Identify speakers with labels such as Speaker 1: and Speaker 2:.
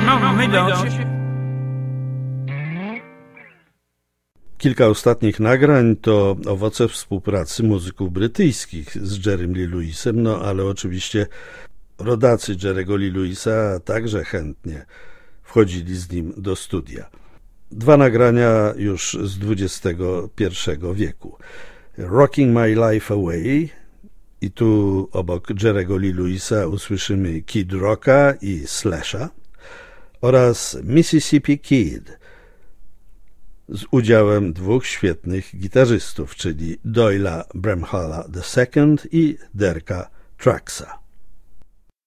Speaker 1: Kilka ostatnich nagrań to owoce współpracy muzyków brytyjskich z Jerrym Lee Lewisem, no ale oczywiście rodacy Jerry'ego Lee Lewisa także chętnie wchodzili z nim do studia. Dwa nagrania już z XXI wieku. Rocking My Life Away i tu obok Jerry'ego Lee Lewisa usłyszymy Kid Rocka i Slasha oraz Mississippi Kid z udziałem dwóch świetnych gitarzystów, czyli Doyla Bramhalla II i Derka Trucksa.